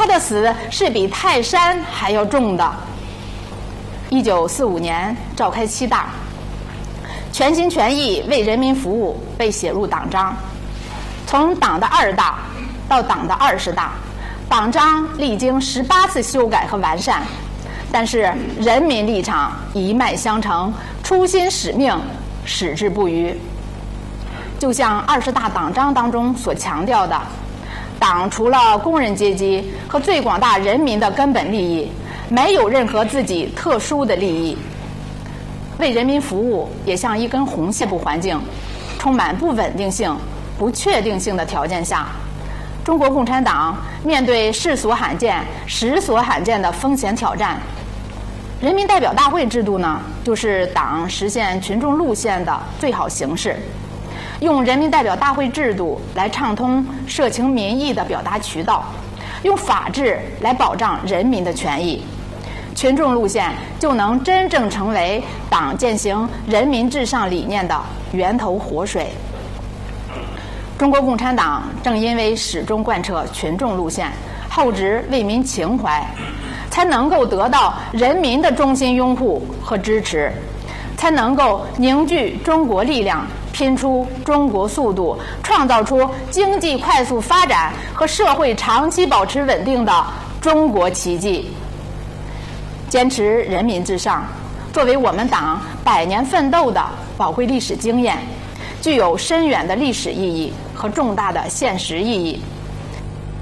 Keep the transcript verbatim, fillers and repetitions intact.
他的死是比泰山还要重的。一九四五年召开七大，全心全意为人民服务被写入党章。从党的二大到党的二十大，党章历经十八次修改和完善，但是人民立场一脉相承，初心使命矢志不渝。就像二十大党章当中所强调的，党除了工人阶级和最广大人民的根本利益，没有任何自己特殊的利益。为人民服务也像一根红线。部环境充满不稳定性、不确定性的条件下，中国共产党面对世所罕见、时所罕见的风险挑战，人民代表大会制度呢，就是党实现群众路线的最好形式。用人民代表大会制度来畅通社情民意的表达渠道，用法治来保障人民的权益，群众路线就能真正成为党践行人民至上理念的源头活水。中国共产党正因为始终贯彻群众路线，厚植为民情怀，才能够得到人民的衷心拥护和支持，才能够凝聚中国力量，拼出中国速度，创造出经济快速发展和社会长期保持稳定的中国奇迹。坚持人民至上，作为我们党百年奋斗的宝贵历史经验，具有深远的历史意义和重大的现实意义。